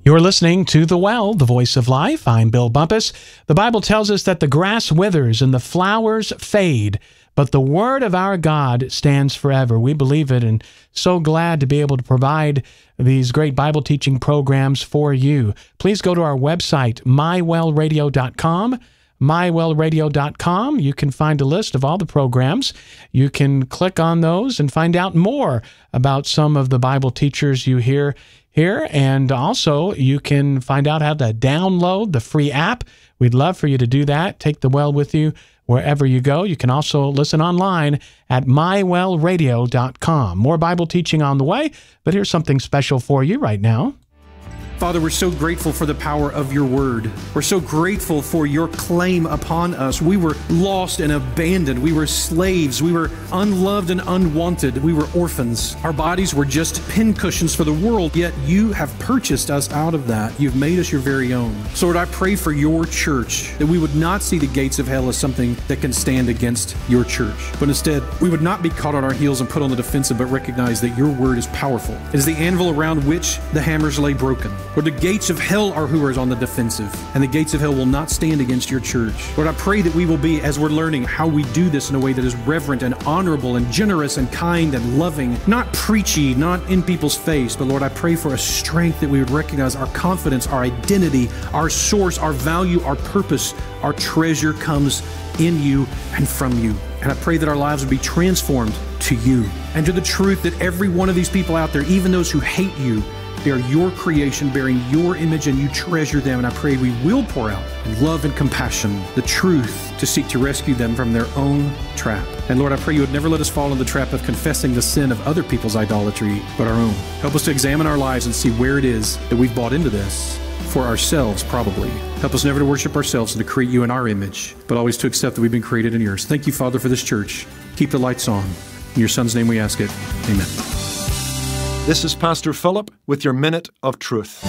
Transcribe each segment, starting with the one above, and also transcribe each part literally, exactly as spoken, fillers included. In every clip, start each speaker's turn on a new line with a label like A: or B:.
A: You're listening to The Well, the Voice of Life. I'm Bill Bumpus. The Bible tells us that the grass withers and the flowers fade, but the word of our God stands forever. We believe it, and so glad to be able to provide these great Bible teaching programs for you. Please go to our website, my well radio dot com. my well radio dot com. You can find a list of all the programs. You can click on those and find out more about some of the Bible teachers you hear here. And also, you can find out how to download the free app. We'd love for you to do that. Take the Well with you wherever you go. You can also listen online at my well radio dot com. More Bible teaching on the way, but here's something special for you right now.
B: Father, we're so grateful for the power of your word. We're so grateful for your claim upon us. We were lost and abandoned. We were slaves. We were unloved and unwanted. We were orphans. Our bodies were just pincushions for the world, yet you have purchased us out of that. You've made us your very own. So Lord, I pray for your church that we would not see the gates of hell as something that can stand against your church, but instead we would not be caught on our heels and put on the defensive, but recognize that your word is powerful. It is the anvil around which the hammers lay broken. Lord, the gates of hell are who are on the defensive, and the gates of hell will not stand against your church. Lord, I pray that we will be, as we're learning how we do this in a way that is reverent and honorable and generous and kind and loving, not preachy, not in people's face, but Lord, I pray for a strength that we would recognize our confidence, our identity, our source, our value, our purpose, our treasure comes in you and from you. And I pray that our lives would be transformed to you and to the truth that every one of these people out there, even those who hate you, they are your creation, bearing your image, and you treasure them. And I pray we will pour out love and compassion, the truth, to seek to rescue them from their own trap. And Lord, I pray you would never let us fall in the trap of confessing the sin of other people's idolatry, but our own. Help us to examine our lives and see where it is that we've bought into this, for ourselves probably. Help us never to worship ourselves and to create you in our image, but always to accept that we've been created in yours. Thank you, Father, for this church. Keep the lights on. In your Son's name we ask it. Amen.
C: This is Pastor Philip with your Minute of Truth.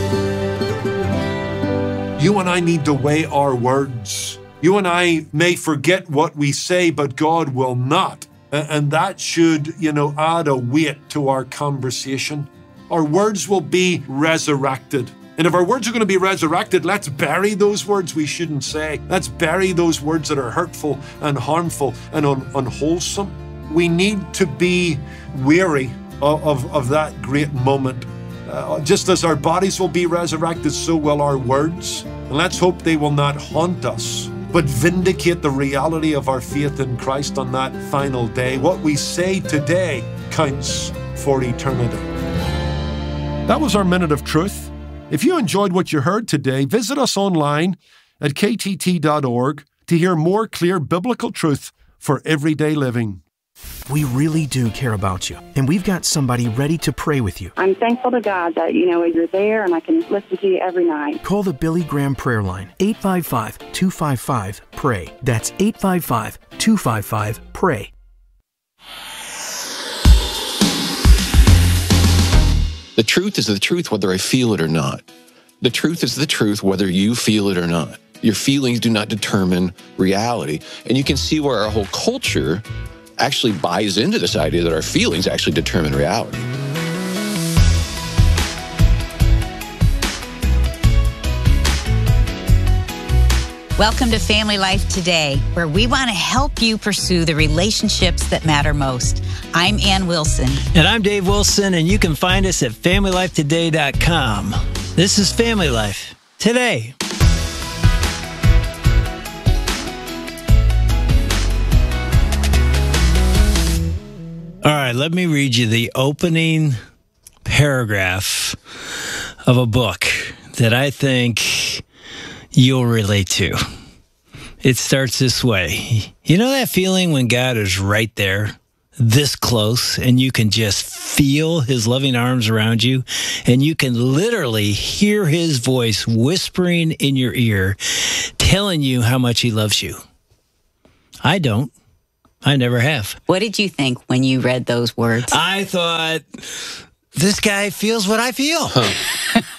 C: You and I need to weigh our words. You and I may forget what we say, but God will not. And that should, you know, add a weight to our conversation. Our words will be resurrected. And if our words are going to be resurrected, let's bury those words we shouldn't say. Let's bury those words that are hurtful and harmful and un- unwholesome. We need to be wary Of, of, of that great moment. Uh, just as our bodies will be resurrected, so will our words. And let's hope they will not haunt us, but vindicate the reality of our faith in Christ on that final day. What we say today counts for eternity. That was our Minute of Truth. If you enjoyed what you heard today, visit us online at k t t dot org to hear more clear biblical truth for everyday living.
D: We really do care about you, and we've got somebody ready to pray with you.
E: I'm thankful to God that, you know, you're there and I can listen to you every night.
D: Call the Billy Graham prayer line, eight five five, two five five, P R A Y. That's eight five five, two five five, P R A Y.
F: The truth is the truth whether I feel it or not. The truth is the truth whether you feel it or not. Your feelings do not determine reality. And you can see where our whole culture actually buys into this idea that our feelings actually determine reality.
G: Welcome to Family Life Today, where we want to help you pursue the relationships that matter most. I'm Ann Wilson.
H: And I'm Dave Wilson, and you can find us at family life today dot com. This is Family Life Today. All right, let me read you the opening paragraph of a book that I think you'll relate to. It starts this way. You know that feeling when God is right there, this close, and you can just feel his loving arms around you, and you can literally hear his voice whispering in your ear, telling you how much he loves you? I don't. I never have.
G: What did you think when you read those words?
H: I thought, this guy feels what I feel. Huh.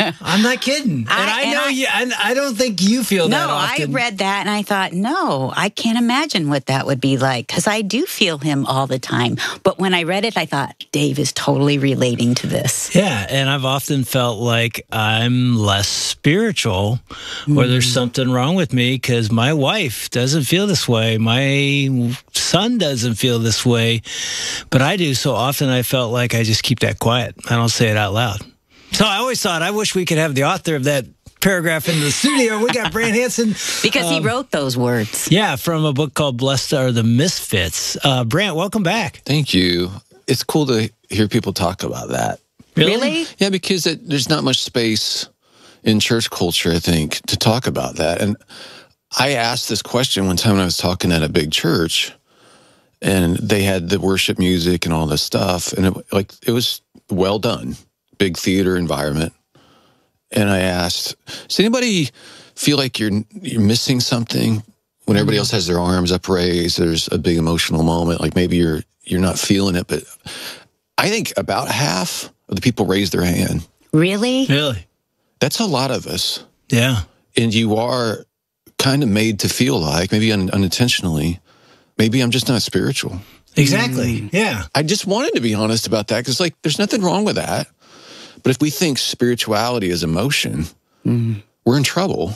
H: I'm not kidding. And I,
G: I- and
H: know
G: I-
H: you. I, I don't think you feel that
G: No, I
H: often.
G: read that and I thought, no, I can't imagine what that would be like because I do feel him all the time. But when I read it, I thought, Dave is totally relating to this.
H: Yeah, and I've often felt like I'm less spiritual or there's something wrong with me because my wife doesn't feel this way. My son doesn't feel this way, but I do. So often I felt like I just keep that quiet. I don't say it out loud. So I always thought, I wish we could have the author of that paragraph in the studio. We got Brant Hansen.
G: Because
H: um,
G: he wrote those words.
H: Yeah, from a book called Blessed Are the Misfits. Uh, Brant, welcome back.
F: Thank you. It's cool to hear people talk about that.
G: Really?
F: Yeah, because it, there's not much space in church culture, I think, to talk about that. And I asked this question one time when I was talking at a big church, and they had the worship music and all this stuff, and it, like it was well done, big theater environment. And I asked, does anybody feel like you're you're missing something when everybody else has their arms upraised? There's a big emotional moment, like maybe you're you're not feeling it, but I think about half of the people raise their hand.
G: Really?
H: Really?
F: That's a lot of us.
H: Yeah.
F: And you are kind of made to feel like, maybe un- unintentionally, maybe I'm just not spiritual.
H: Exactly. Mm. Yeah.
F: I just wanted to be honest about that because, like, there's nothing wrong with that. But if we think spirituality is emotion, mm. we're in trouble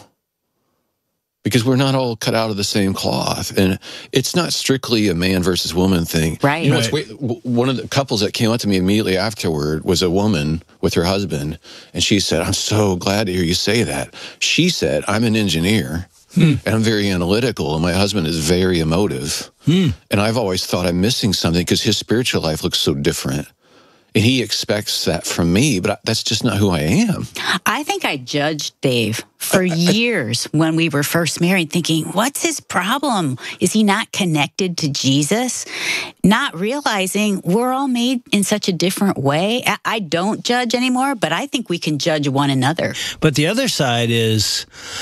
F: because we're not all cut out of the same cloth. And it's not strictly a man versus woman thing.
G: Right.
F: You know,
H: Right.
F: it's, one of the couples that came up to me immediately afterward was a woman with her husband. And she said, I'm so glad to hear you say that. She said, I'm an engineer. Hmm. And I'm very analytical, and my husband is very emotive. Hmm. And I've always thought I'm missing something because his spiritual life looks so different. And he expects that from me, but that's just not who I am.
G: I think I judged Dave for years when we were first married, thinking, what's his problem? Is he not connected to Jesus? Not realizing we're all made in such a different way. I- I don't judge anymore, but I think we can judge one another.
H: But the other side is,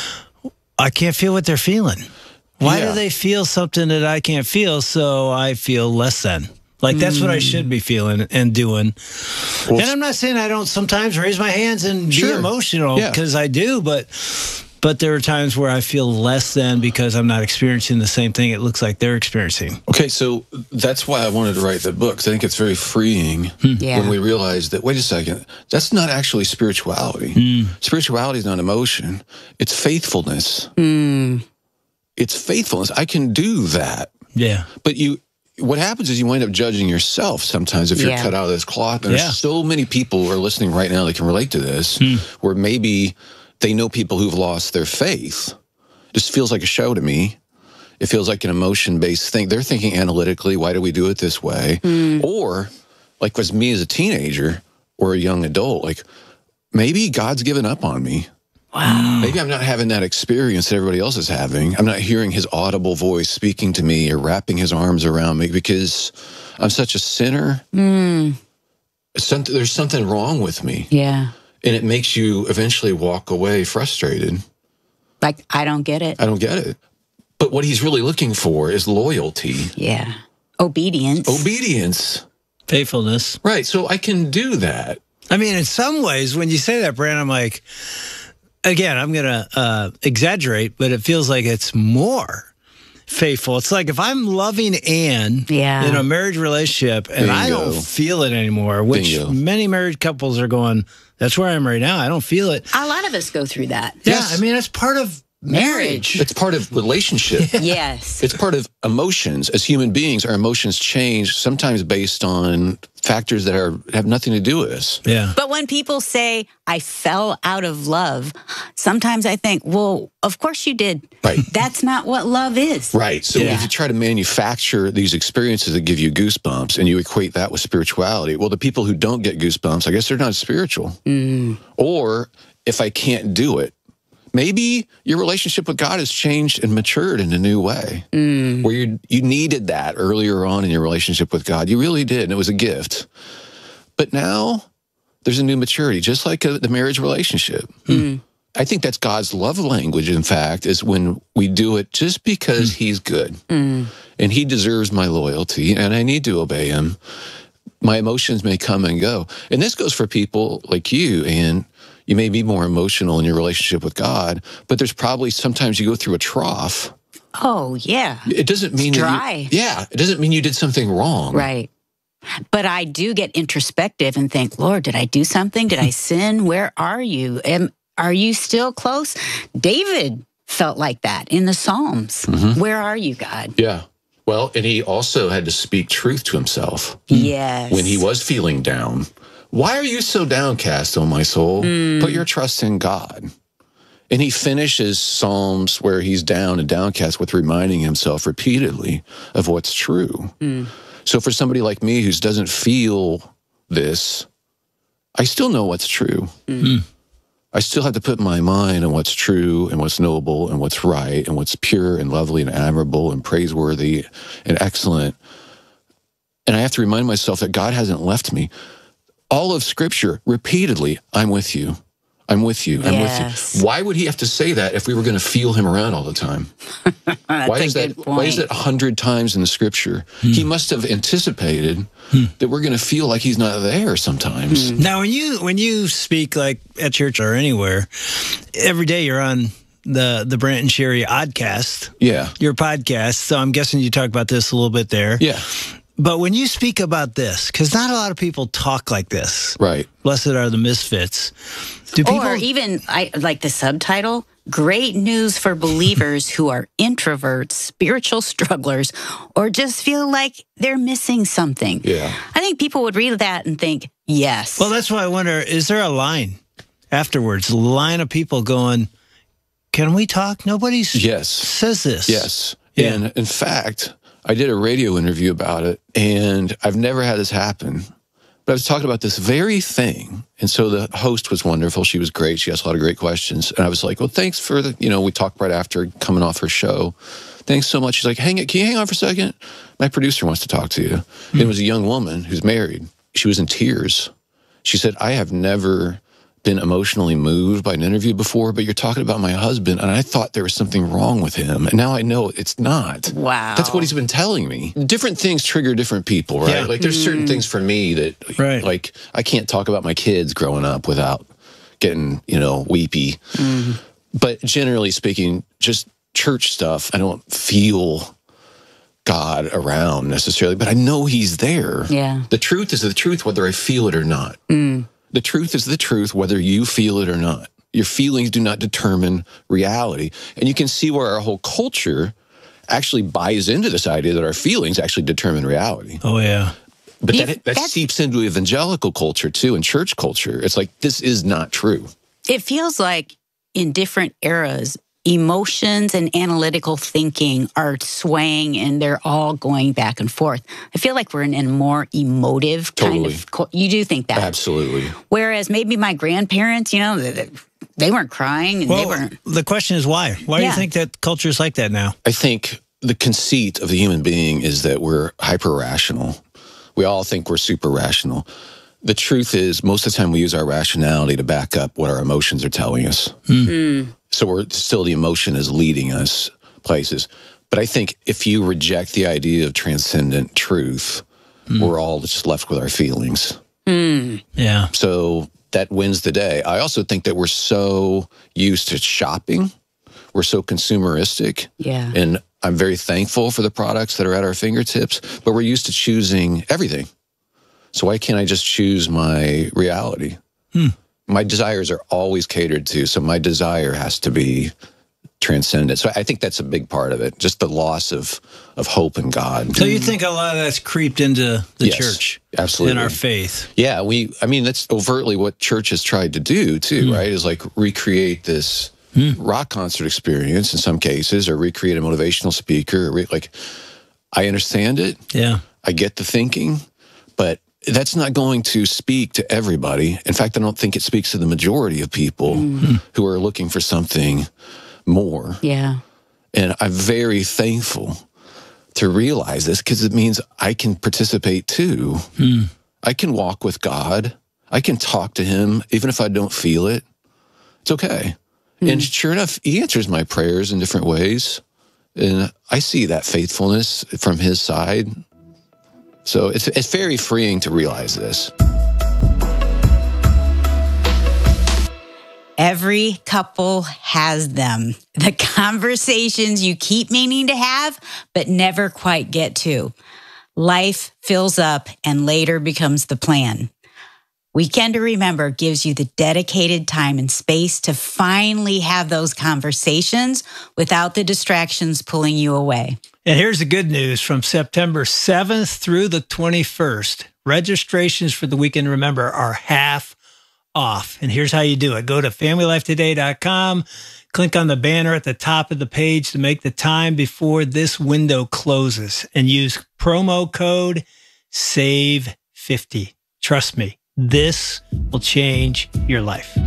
H: I can't feel what they're feeling. Why
F: Yeah.
H: do they feel something that I can't feel, so I feel less than? Like, that's what I should be feeling and doing.
F: Well,
H: and I'm not saying I don't sometimes raise my hands and be
F: Sure.
H: emotional,
F: Yeah.
H: because I do, but but there are times where I feel less than because I'm not experiencing the same thing it looks like they're experiencing.
F: Okay, so that's why I wanted to write the book, 'cause I think it's very freeing
G: Yeah.
F: when we realize that, wait a second, that's not actually spirituality.
H: Mm.
F: Spirituality is not emotion. It's faithfulness.
G: Mm.
F: It's faithfulness. I can do that.
H: Yeah.
F: But you, what happens is you wind up judging yourself sometimes if you're
G: Yeah.
F: cut out of this cloth. And
H: Yeah.
F: there's so many people who are listening right now that can relate to this, where maybe they know people who've lost their faith. It just feels like a show to me. It feels like an emotion-based thing. They're thinking analytically, why do we do it this way? Or, like was me as a teenager or a young adult, like maybe God's given up on me.
G: Wow.
F: Maybe I'm not having that experience that everybody else is having. I'm not hearing his audible voice speaking to me or wrapping his arms around me because I'm such a sinner.
G: Mm.
F: Something, there's something wrong with me.
G: Yeah.
F: And it makes you eventually walk away frustrated.
G: Like, I don't get it.
F: I don't get it. But what he's really looking for is loyalty,
G: Yeah. Obedience.
F: obedience.
H: Faithfulness.
F: Right. So I can do that.
H: I mean, in some ways, when you say that, Brand, I'm like, again, I'm going to uh, exaggerate, but it feels like it's more faithful. It's like if I'm loving Ann
G: Yeah.
H: in a marriage relationship and I
F: Bingo.
H: don't feel it anymore, which
F: Bingo.
H: many married couples are going, that's where I am right now. I don't feel it.
G: A lot of us go through that.
F: Yes.
H: Yeah, I mean, that's part of marriage.
F: It's part of relationship.
G: Yes.
F: It's part of emotions. As human beings, our emotions change sometimes based on factors that are have nothing to do with us.
H: Yeah.
G: But when people say, I fell out of love, sometimes I think, well, of course you did.
F: Right.
G: That's not what love is.
F: Right. So
G: Yeah.
F: if you try to manufacture these experiences that give you goosebumps and you equate that with spirituality, well, the people who don't get goosebumps, I guess they're not spiritual.
G: Mm.
F: Or if I can't do it, maybe your relationship with God has changed and matured in a new way,
G: Mm.
F: where you you needed that earlier on in your relationship with God. You really did, and it was a gift. But now there's a new maturity, just like a, the marriage relationship.
G: Mm.
F: I think that's God's love language, in fact, is when we do it just because he's good.
G: Mm.
F: And he deserves my loyalty, and I need to obey him. My emotions may come and go. And this goes for people like you, and You may be more emotional in your relationship with God, but there's probably sometimes you go through a trough.
G: Oh, yeah.
F: It doesn't mean
G: it's
F: that
G: dry.
F: You, yeah, it doesn't mean you did something wrong.
G: Right. But I do get introspective and think, Lord, did I do something? Did I sin? Where are you? Am, are you still close? David felt like that in the Psalms. Mm-hmm. Where are you, God?
F: Yeah. Well, and he also had to speak truth to himself.
G: Yes.
F: When he was feeling down. Why are you so downcast, O my soul? Mm. Put your trust in God. And he finishes Psalms where he's down and downcast with reminding himself repeatedly of what's true. Mm. So for somebody like me who doesn't feel this, I still know what's true. Mm. I still have to put my mind on what's true and what's noble and what's right and what's pure and lovely and admirable and praiseworthy and excellent. And I have to remind myself that God hasn't left me. All of Scripture, repeatedly, I'm with you. I'm with you. I'm
G: yes.
F: with you. Why would he have to say that if we were going to feel him around all the time? why is that?
G: Point.
F: Why is that a hundred times in the Scripture? Hmm. He must have anticipated hmm. that we're going to feel like he's not there sometimes.
H: Hmm. Now, when you when you speak like at church or anywhere, every day you're on the the Brant and Sherry Oddcast.
F: Yeah,
H: your podcast. So I'm guessing you talk about this a little bit there.
F: Yeah.
H: But when you speak about this, because not a lot of people talk like this.
F: Right.
H: Blessed are the misfits. Do people...
G: Or even, I like the subtitle, Great News for Believers Who Are Introverts, Spiritual Strugglers, or just feel like they're missing something.
F: Yeah.
G: I think people would read that and think, yes.
H: Well, that's why I wonder, is there a line afterwards, a line of people going, can we talk? Nobody
F: yes.
H: says this.
F: Yes.
H: Yeah.
F: And in fact... I did a radio interview about it, and I've never had this happen. But I was talking about this very thing. And so the host was wonderful. She was great. She asked a lot of great questions. And I was like, well, thanks for the, you know, we talked right after coming off her show. Thanks so much. She's like, hang it, can you hang on for a second? My producer wants to talk to you. Mm-hmm. It was a young woman who's married. She was in tears. She said, I have never been emotionally moved by an interview before, but you're talking about my husband, and I thought there was something wrong with him, and now I know it's not.
G: Wow.
F: That's what he's been telling me. Different things trigger different people, right?
H: Yeah.
F: Like, there's mm. certain things for me that,
H: right.
F: like, I can't talk about my kids growing up without getting, you know, weepy. Mm. But generally speaking, just church stuff, I don't feel God around necessarily, but I know he's there.
G: Yeah.
F: The truth is the truth, whether I feel it or not. Mm. The truth is the truth, whether you feel it or not. Your feelings do not determine reality. And you can see where our whole culture actually buys into this idea that our feelings actually determine reality.
H: Oh, yeah.
F: But that, that seeps into evangelical culture, too, and church culture. It's like, this is not true.
G: It feels like in different eras, emotions and analytical thinking are swaying and they're all going back and forth. I feel like we're in a more emotive
F: totally.
G: kind of... You do think that?
F: Absolutely.
G: Whereas maybe my grandparents, you know, they weren't crying. And
H: well,
G: they weren't...
H: the question is why? Why yeah. do you think that culture is like that now?
F: I think the conceit of the human being is that we're hyper-rational. We all think we're super rational. The truth is, most of the time we use our rationality to back up what our emotions are telling us. Mm. Mm. So we're still, the emotion is leading us places. But I think if you reject the idea of transcendent truth, mm. we're all just left with our feelings.
G: Mm.
H: Yeah.
F: So that wins the day. I also think that we're so used to shopping. We're so consumeristic.
G: Yeah.
F: And I'm very thankful for the products that are at our fingertips, but we're used to choosing everything. So why can't I just choose my reality? Hmm. My desires are always catered to, so my desire has to be transcendent. So I think that's a big part of it, just the loss of, of hope in God.
H: So you think a lot of that's creeped into the
F: yes,
H: church?
F: Absolutely.
H: In our faith?
F: Yeah, we. I mean, that's overtly what church has tried to do, too, mm. right? Is like recreate this mm. rock concert experience in some cases, or recreate a motivational speaker. Or re- like, I understand it.
H: Yeah.
F: I get the thinking, but that's not going to speak to everybody. In fact, I don't think it speaks to the majority of people mm. who are looking for something more.
G: Yeah.
F: And I'm very thankful to realize this, because it means I can participate too. Mm. I can walk with God. I can talk to him, even if I don't feel it. It's okay. Mm. And sure enough, he answers my prayers in different ways. And I see that faithfulness from his side. So it's it's very freeing to realize this.
G: Every couple has them. The conversations you keep meaning to have, but never quite get to. Life fills up and later becomes the plan. Weekend to Remember gives you the dedicated time and space to finally have those conversations without the distractions pulling you away.
H: And here's the good news. From September seventh through the twenty-first, registrations for the Weekend to Remember are half off. And here's how you do it. Go to family life today dot com, click on the banner at the top of the page to make the time before this window closes, and use promo code save fifty. Trust me, this will change your life.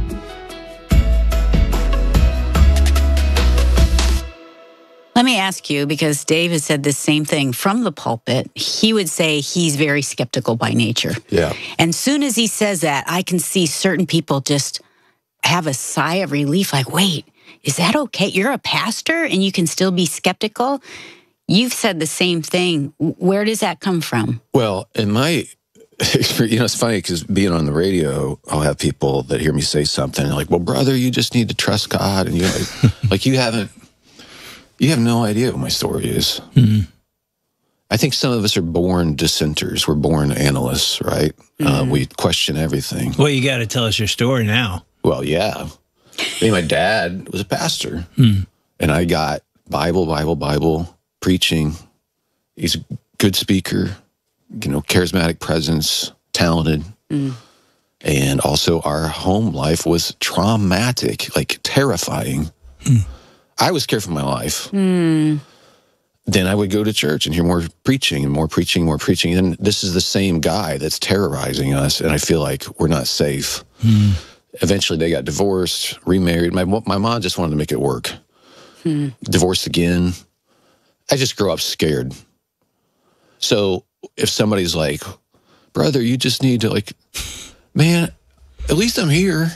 G: Let me ask you, because Dave has said the same thing from the pulpit. He would say he's very skeptical by nature.
F: Yeah.
G: And soon as he says that, I can see certain people just have a sigh of relief, like, wait, is that okay? You're a pastor and you can still be skeptical? You've said the same thing. Where does that come from?
F: Well, in my experience, you know, it's funny because being on the radio, I'll have people that hear me say something like, well, brother, you just need to trust God. And you like, like you haven't, you have no idea what my story is. Mm-hmm. I think some of us are born dissenters. We're born analysts, right? Mm-hmm. Uh, we question everything.
H: Well, you got to tell us your story now.
F: Well, yeah. I mean, my dad was a pastor, mm. and I got Bible, Bible, Bible, preaching. He's a good speaker, you know, charismatic presence, talented. Mm. And also our home life was traumatic, like terrifying. Mm. I was scared for my life. Mm. Then I would go to church and hear more preaching and more preaching, more preaching. And this is the same guy that's terrorizing us, and I feel like we're not safe. Mm. Eventually, they got divorced, remarried. My my mom just wanted to make it work. Mm. Divorced again. I just grew up scared. So if somebody's like, brother, you just need to, like, man, at least I'm here.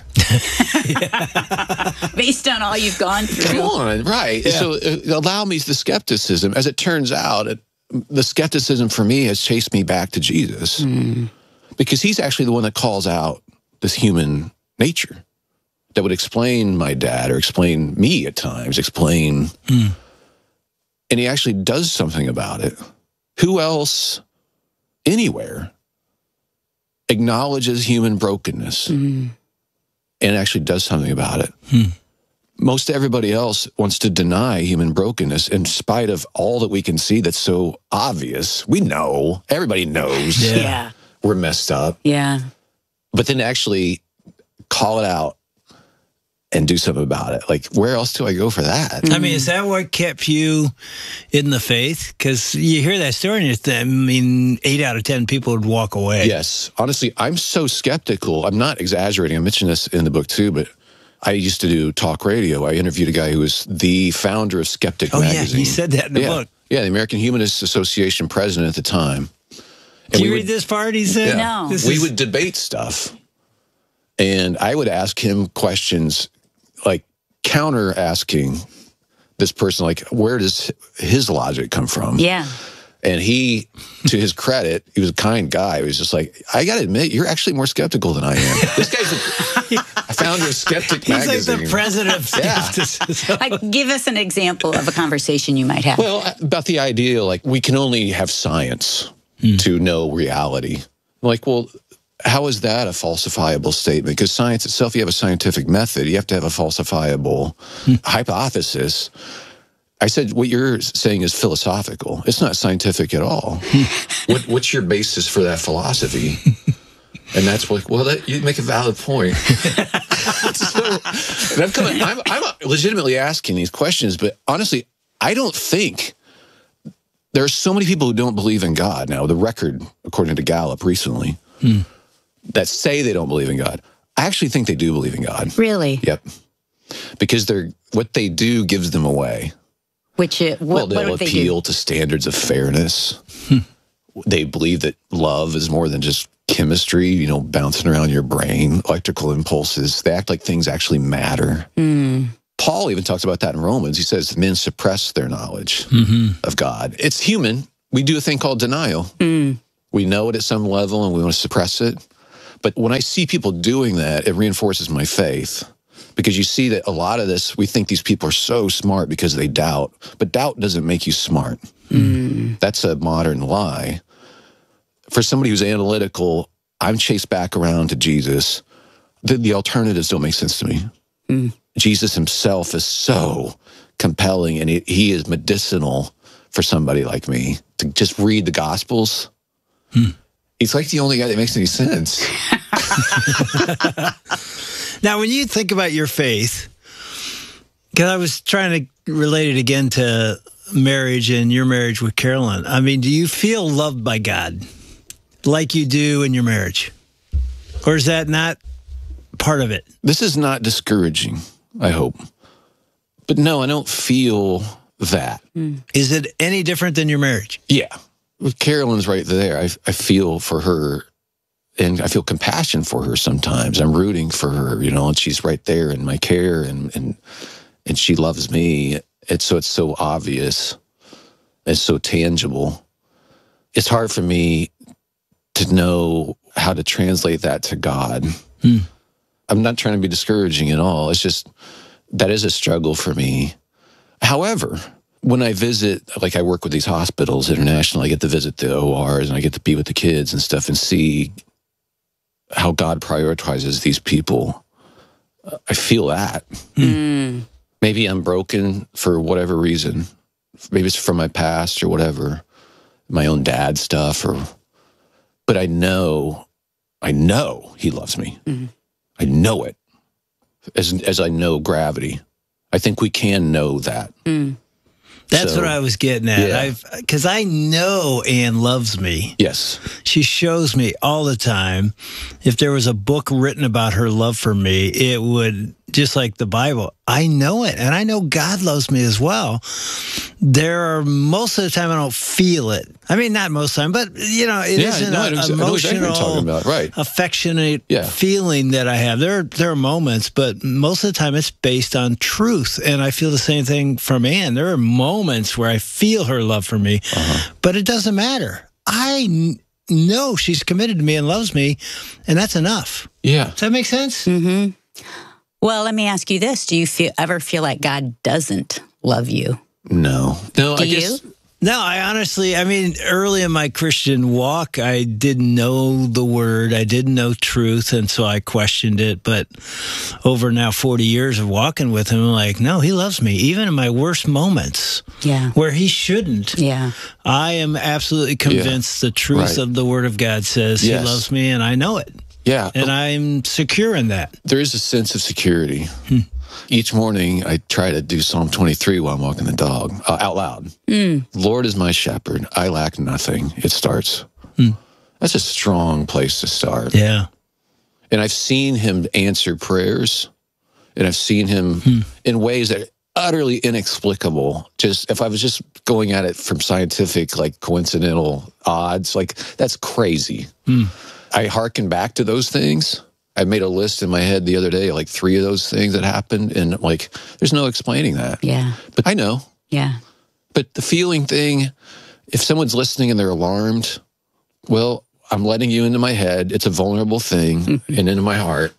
G: Based on all you've gone through.
F: Come on, right. Yeah. So uh, allow me the skepticism. As it turns out, it, the skepticism for me has chased me back to Jesus. Mm. Because he's actually the one that calls out this human nature that would explain my dad or explain me at times, explain. Mm. And he actually does something about it. Who else anywhere acknowledges human brokenness mm. and actually does something about it? Hmm. Most everybody else wants to deny human brokenness in spite of all that we can see that's so obvious. We know. Everybody knows.
G: Yeah. yeah.
F: We're messed up.
G: Yeah.
F: But then actually call it out and do something about it. Like, where else do I go for that?
H: I mean, is that what kept you in the faith? Because you hear that story and you think, I mean, eight out of ten people would walk away.
F: Yes. Honestly, I'm so skeptical. I'm not exaggerating. I mentioned this in the book too, but I used to do talk radio. I interviewed a guy who was the founder of Skeptic
H: oh,
F: Magazine.
H: Yeah, he said that in the
F: yeah.
H: book.
F: Yeah, the American Humanist Association president at the time.
H: Did you read would, this part he said?
G: Yeah, no.
H: This
F: we
H: is...
F: would debate stuff. And I would ask him questions like counter asking this person, like, where does his logic come from?
G: Yeah.
F: And he, to his credit, he was a kind guy. He was just like, I got to admit, you're actually more skeptical than I am. This guy's a founder of Skeptic
H: He's
F: Magazine.
H: He's like the president of skepticism.
G: Yeah. Like, give us an example of a conversation you might have.
F: Well, about the idea, like, we can only have science mm. to know reality. Like, well, how is that a falsifiable statement? Because science itself, you have a scientific method. You have to have a falsifiable mm. hypothesis. I said, what you're saying is philosophical. It's not scientific at all. what, what's your basis for that philosophy? And that's like, well, that, you make a valid point. so, and I'm, coming, I'm, I'm legitimately asking these questions, but honestly, I don't think there are so many people who don't believe in God now. The record, according to Gallup recently, hmm. that say they don't believe in God. I actually think they do believe in God.
G: Really?
F: Yep. Because they're what they do gives them away.
G: Which it, what,
F: well, they'll
G: what they
F: appeal
G: do?
F: to standards of fairness. Hmm. They believe that love is more than just chemistry, you know, bouncing around your brain, electrical impulses. They act like things actually matter. Mm. Paul even talks about that in Romans. He says men suppress their knowledge mm-hmm. of God. It's human. We do a thing called denial. Mm. We know it at some level and we want to suppress it. But when I see people doing that, it reinforces my faith. Because you see that a lot of this, we think these people are so smart because they doubt, but doubt doesn't make you smart. Mm. That's a modern lie. For somebody who's analytical, I'm chased back around to Jesus. The, the alternatives don't make sense to me. Mm. Jesus himself is so compelling, and he, he is medicinal for somebody like me. To just read the Gospels, hmm. he's like the only guy that makes any sense.
H: Now, when you think about your faith, because I was trying to relate it again to marriage and your marriage with Carolyn, I mean, do you feel loved by God like you do in your marriage? Or is that not part of it?
F: This is not discouraging, I hope. But no, I don't feel that.
H: Mm. Is it any different than your marriage?
F: Yeah. Well, Carolyn's right there. I, I feel for her, and I feel compassion for her sometimes. I'm rooting for her, you know, and she's right there in my care, and and, and she loves me. It's so it's so obvious. It's so tangible. It's hard for me to know how to translate that to God. Mm. I'm not trying to be discouraging at all. It's just, that is a struggle for me. However, when I visit, like I work with these hospitals internationally, I get to visit the O Rs and I get to be with the kids and stuff and see how God prioritizes these people. I feel that. Mm. Maybe I'm broken for whatever reason. Maybe it's from my past or whatever, my own dad stuff, or, but I know, I know he loves me. Mm. I know it. As, as I know gravity. I think we can know that. Mm.
H: That's
F: so,
H: what I was getting at.
F: Yeah.
H: I've because I know Ann loves me.
F: Yes.
H: She shows me all the time. If there was a book written about her love for me, it would, just like the Bible, I know it. And I know God loves me as well. There are, most of the time I don't feel it. I mean, not most of the time, but, you know, it
F: yeah,
H: isn't
F: no,
H: an
F: exactly
H: emotional,
F: about. Right.
H: affectionate
F: yeah.
H: feeling that I have. There, there are moments, but most of the time it's based on truth. And I feel the same thing from Ann. There are moments where I feel her love for me, uh-huh. but it doesn't matter. I n- know she's committed to me and loves me, and that's enough.
F: Yeah.
H: Does that make sense?
G: Mm-hmm. Well, let me ask you this. Do you feel, ever feel like God doesn't love you?
F: No. No,
G: Do
F: I
G: you?
F: guess...
H: No, I honestly, I mean, early in my Christian walk, I didn't know the word. I didn't know truth, and so I questioned it. But over now forty years of walking with him, I'm like, no, he loves me, even in my worst moments
G: yeah.
H: where he shouldn't.
G: Yeah.
H: I am absolutely convinced yeah. the truth right. of the word of God says yes. he loves me, and I know it.
F: Yeah.
H: And I'm secure in that.
F: There is a sense of security. Hmm. Each morning, I try to do Psalm twenty-three while I'm walking the dog, uh, out loud. Mm. Lord is my shepherd. I lack nothing. It starts. Mm. That's a strong place to start.
H: Yeah.
F: And I've seen him answer prayers, and I've seen him mm. in ways that are utterly inexplicable. Just if I was just going at it from scientific, like coincidental odds, like that's crazy. Mm. I hearken back to those things. I made a list in my head the other day, like three of those things that happened, and like, there's no explaining that.
G: Yeah.
F: But I know.
G: Yeah.
F: But the feeling thing, if someone's listening and they're alarmed, well, I'm letting you into my head. It's a vulnerable thing and into my heart.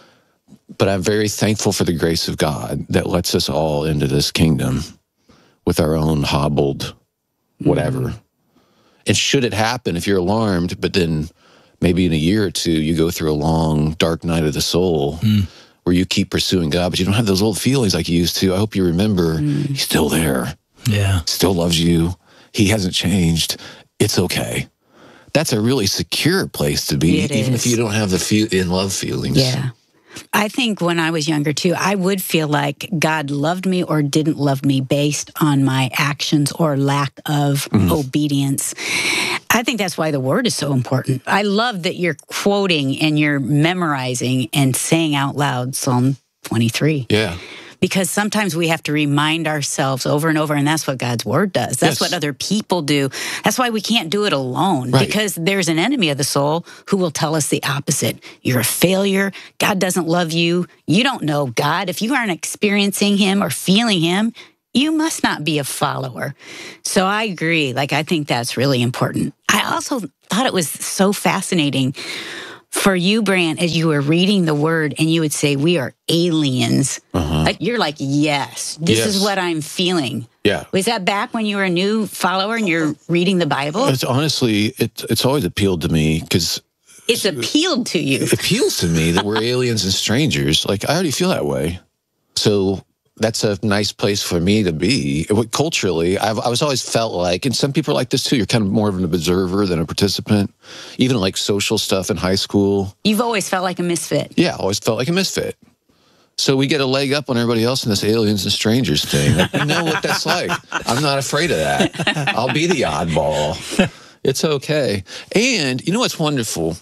F: But I'm very thankful for the grace of God that lets us all into this kingdom with our own hobbled whatever. Mm. And should it happen, if you're alarmed, but then maybe in a year or two, you go through a long, dark night of the soul mm. where you keep pursuing God, but you don't have those old feelings like you used to. I hope you remember mm. he's still there.
H: Yeah.
F: Still loves you. He hasn't changed. It's okay. That's a really secure place to be,
G: it
F: even
G: is.
F: if you don't have the feel, in-love feelings.
G: Yeah. I think when I was younger, too, I would feel like God loved me or didn't love me based on my actions or lack of mm. obedience. I think that's why the word is so important. I love that you're quoting and you're memorizing and saying out loud Psalm twenty-three.
F: Yeah.
G: Because sometimes we have to remind ourselves over and over, and that's what God's word does. That's yes. what other people do. That's why we can't do it alone, right. because there's an enemy of the soul who will tell us the opposite. You're a failure. God doesn't love you. You don't know God. If you aren't experiencing him or feeling him, you must not be a follower. So I agree. Like, I think that's really important. I also thought it was so fascinating For you, Brant, as you were reading the word and you would say, we are aliens,
F: Uh-huh.
G: like you're like, yes, this
F: Yes.
G: is what I'm feeling.
F: Yeah.
G: Was that back when you were a new follower and you're reading the Bible?
F: It's honestly, it, it's always appealed to me because
G: It's appealed to you.
F: it appeals to me that we're aliens and strangers. Like, I already feel that way. So that's a nice place for me to be. It- culturally, I've, I was always felt like, and some people are like this too, you're kind of more of an observer than a participant. Even like social stuff in high school.
G: You've always felt like a misfit.
F: Yeah, I always felt like a misfit. So we get a leg up on everybody else in this aliens and strangers thing. Like, you know what that's like. I'm not afraid of that. I'll be the oddball. It's okay. And you know what's wonderful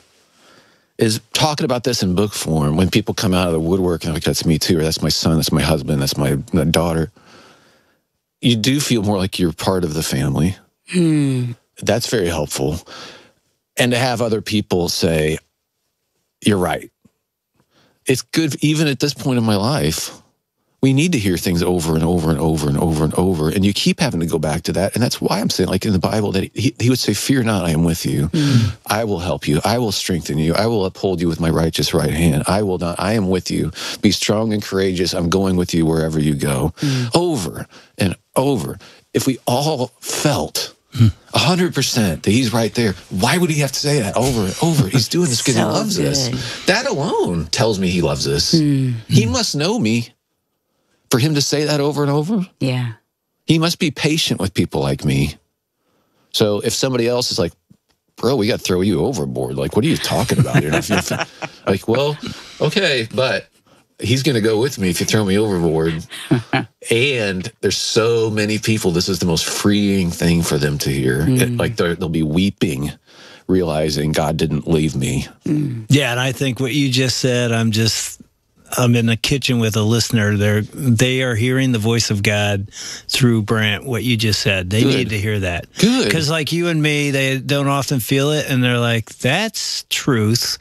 F: is talking about this in book form. When people come out of the woodwork and like, that's me too, or that's my son, that's my husband, that's my, my daughter. You do feel more like you're part of the family.
G: Hmm.
F: That's very helpful. And to have other people say, you're right. It's good, even at this point in my life, we need to hear things over and over and over and over and over. And you keep having to go back to that. And that's why I'm saying, like in the Bible, that he, he would say, fear not, I am with you. Mm. I will help you. I will strengthen you. I will uphold you with my righteous right hand. I will not, I am with you. Be strong and courageous. I'm going with you wherever you go. Mm. Over and over. If we all felt one hundred percent that he's right there, why would he have to say that over and over? He's doing this because
G: so
F: he loves
G: good.
F: us. That alone tells me he loves us.
G: Mm.
F: He must know me for him to say that over and over.
G: Yeah.
F: He must be patient with people like me. So if somebody else is like, bro, we got to throw you overboard. Like, what are you talking about? You're not, you're like, well, okay, but he's going to go with me if you throw me overboard. And there's so many people, this is the most freeing thing for them to hear. Mm. It, like they'll be weeping, realizing God didn't leave me.
H: Mm. Yeah, and I think what you just said, I'm just, I'm in the kitchen with a listener. They're, they are hearing the voice of God through Brant, what you just said. They
F: Good.
H: need to hear that.
F: Good.
H: Because like you and me, they don't often feel it, and they're like, that's truth.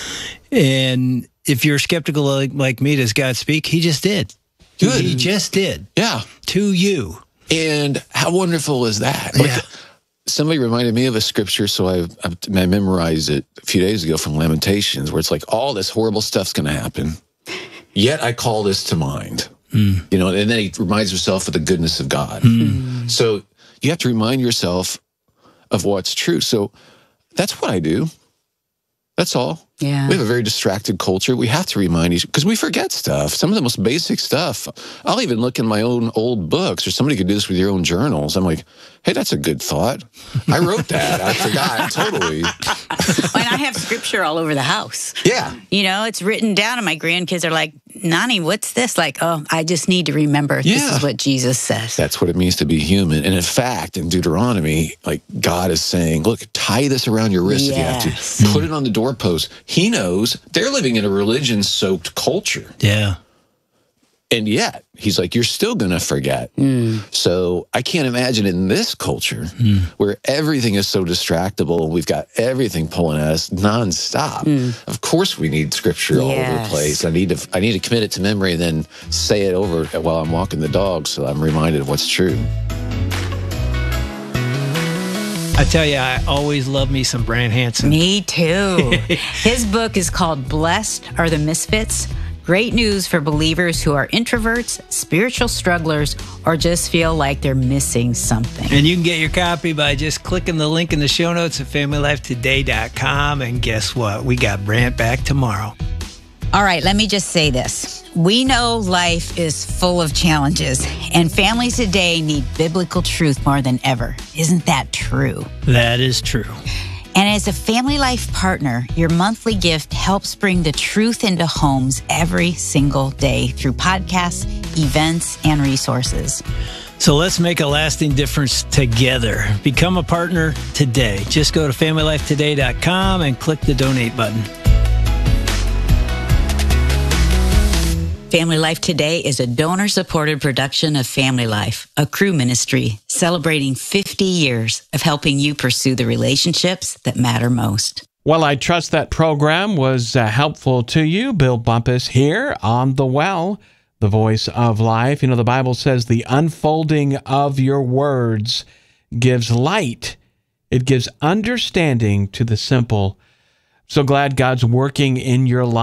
H: And if you're skeptical like, like me, does God speak? He just did.
F: Good.
H: He just did.
F: Yeah.
H: To you.
F: And how wonderful is that? Like,
H: yeah.
F: Somebody reminded me of a scripture, so I, I, I memorized it a few days ago from Lamentations, where it's like, all this horrible stuff's going to happen, yet I call this to mind. Mm. You know, and then he reminds himself of the goodness of God. Mm. So you have to remind yourself of what's true. So that's what I do. That's all.
G: Yeah.
F: We have a very distracted culture. We have to remind each, because we forget stuff. Some of the most basic stuff. I'll even look in my own old books, or somebody could do this with your own journals. I'm like, hey, that's a good thought. I wrote that. I forgot totally.
G: And I have scripture all over the house.
F: Yeah.
G: You know, it's written down, and my grandkids are like, Nani, what's this? Like, oh, I just need to remember
F: Yeah.
G: this is what Jesus says.
F: That's what it means to be human. And in fact, in Deuteronomy, like God is saying, look, tie this around your wrist
G: Yes.
F: if you have to. Put it on the doorpost. He knows they're living in a religion-soaked culture.
H: Yeah.
F: And yet, he's like, you're still going to forget.
G: Mm.
F: So I can't imagine in this culture mm. where everything is so distractible, we've got everything pulling at us nonstop. Mm. Of course we need scripture
G: yes.
F: all over the place. I need to I need to commit it to memory and then say it over while I'm walking the dog so I'm reminded of what's true.
H: I tell you, I always love me some Brant Hansen.
G: Me too. His book is called Blessed Are the Misfits. Great news for believers who are introverts, spiritual strugglers, or just feel like they're missing something.
H: And you can get your copy by just clicking the link in the show notes at family life today dot com. And guess what? We got Brant back tomorrow.
G: All right, let me just say this. We know life is full of challenges, and families today need biblical truth more than ever. Isn't that true?
H: That is true.
G: And as a Family Life partner, your monthly gift helps bring the truth into homes every single day through podcasts, events, and resources.
H: So let's make a lasting difference together. Become a partner today. Just go to family life today dot com and click the donate button.
G: Family Life Today is a donor-supported production of Family Life, a crew ministry celebrating fifty years of helping you pursue the relationships that matter most.
A: Well, I trust that program was uh, helpful to you. Bill Bumpus here on The Well, the voice of life. You know, the Bible says the unfolding of your words gives light. It gives understanding to the simple. So glad God's working in your life.